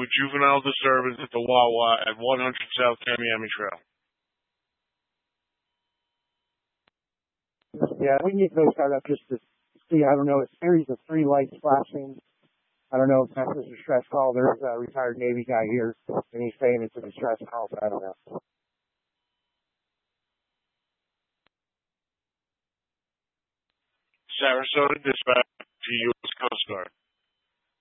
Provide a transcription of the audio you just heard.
a juvenile disturbance at the Wawa at 100 South Tamiami Trail. Yeah, we need those start up just to see. I don't know, a series of 3 lights flashing. I don't know if that's a distress call. There's a retired Navy guy here, and he's saying it's a distress call, but I don't know. Sarasota dispatch to U.S. Coast Guard.